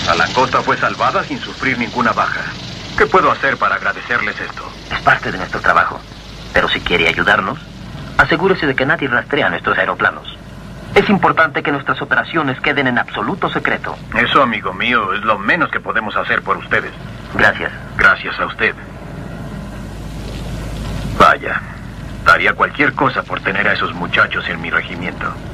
A la costa fue salvada sin sufrir ninguna baja. ¿Qué puedo hacer para agradecerles esto? Es parte de nuestro trabajo. Pero si quiere ayudarnos, asegúrese de que nadie rastrea nuestros aeroplanos. Es importante que nuestras operaciones queden en absoluto secreto. Eso, amigo mío, es lo menos que podemos hacer por ustedes. Gracias. Gracias a usted. Vaya, daría cualquier cosa por tener a esos muchachos en mi regimiento.